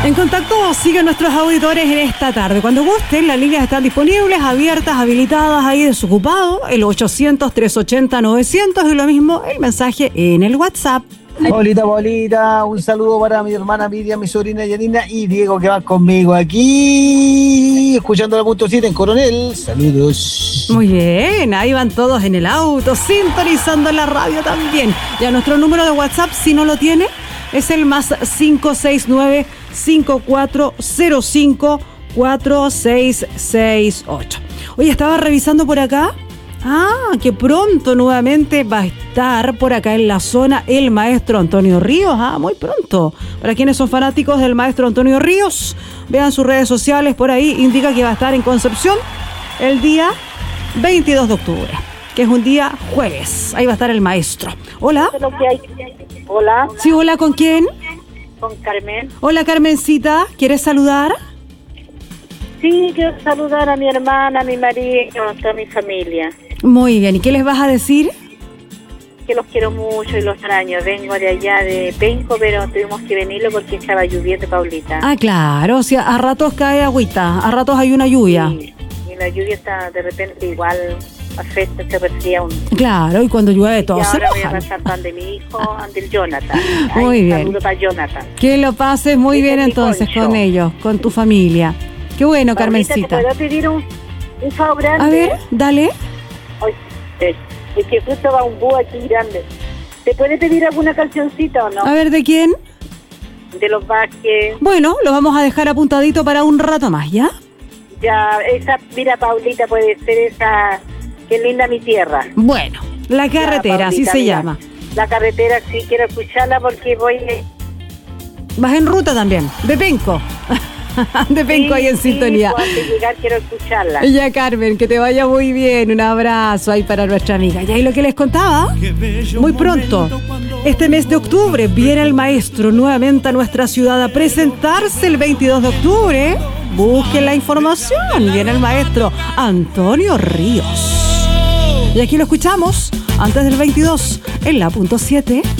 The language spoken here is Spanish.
En contacto siguen nuestros auditores en esta tarde. Cuando gusten, las líneas están disponibles, abiertas, habilitadas, ahí desocupado, el 800-380-900 y lo mismo el mensaje en el WhatsApp. Paulita, un saludo para mi hermana Miriam, mi sobrina Yanina y Diego que van conmigo aquí, escuchando la punto 7 en Coronel. Saludos. Muy bien, ahí van todos en el auto, sintonizando la radio también. Ya nuestro número de WhatsApp, si no lo tiene, es el más 569-5405-4668. Oye, estaba revisando por acá. Que pronto nuevamente va a estar por acá en la zona el maestro Antonio Ríos. Muy pronto. Para quienes son fanáticos del maestro Antonio Ríos, vean sus redes sociales por ahí. Indica que va a estar en Concepción el día 22 de octubre, que es un día jueves. Ahí va a estar el maestro. Hola. Hola. Sí, hola, ¿con quién? Con Carmen. Hola, Carmencita. ¿Quieres saludar? Sí, quiero saludar a mi hermana, a mi marido, a toda mi familia. Muy bien, ¿y qué les vas a decir? Que los quiero mucho y los extraño. Vengo de allá de Penco, pero tuvimos que venirlo porque estaba lloviendo, Paulita. Claro, o sea, a ratos cae agüita, a ratos hay una lluvia. Y la lluvia está de repente igual, afecta, se resfría uno. Claro, y cuando llueve todo se moja. Ahora voy a pasar pan de mi hijo, ante el Jonathan. Muy bien. Saludo para Jonathan. Que lo pases muy bien entonces con ellos, con tu familia. Qué bueno, Paulita, Carmencita. ¿te puedo pedir un favor grande? A ver, dale. Es que justo va un búho aquí grande. ¿Te puede pedir alguna cancioncita o no? A ver, ¿de quién? De los Vázquez. Bueno, lo vamos a dejar apuntadito para un rato más, ¿ya? Ya, esa, mira, Paulita, puede ser esa, Qué linda mi tierra. Bueno, La Carretera, ya, Paulita, así se mira, llama. La Carretera, sí, quiero escucharla porque voy... Vas en ruta también, de Penco. De Penco ahí en sintonía. Antes de llegar quiero escucharla. Ya, Carmen, que te vaya muy bien. Un abrazo ahí para nuestra amiga. Y ahí lo que les contaba, muy pronto, este mes de octubre, viene el maestro nuevamente a nuestra ciudad a presentarse el 22 de octubre. Busquen la información. Viene el maestro Antonio Ríos. Y aquí lo escuchamos antes del 22 en la punto 7.